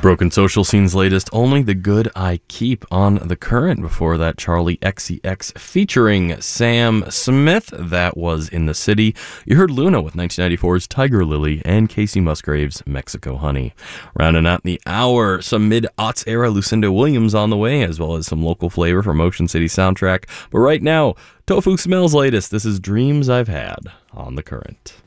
Broken Social Scene's latest, Only the Good I Keep, on The Current. Before that, Charlie XCX featuring Sam Smith. That was In the City. You heard Luna with 1994's Tiger Lily and Casey Musgraves' Mexico Honey. Rounding out the hour, some mid-aughts era Lucinda Williams on the way, as well as some local flavor from Motion City Soundtrack. But right now, Tofu Smells' latest. This is Dreams I've Had on The Current.